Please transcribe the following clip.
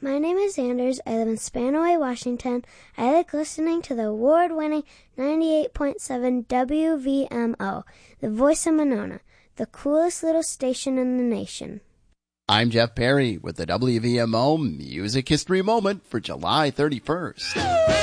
My name is Anders. I live in Spanaway, Washington. I like listening to the award-winning 98.7 WVMO, the voice of Monona, the coolest little station in the nation. I'm Jeff Perry with the WVMO Music History Moment for July 31st.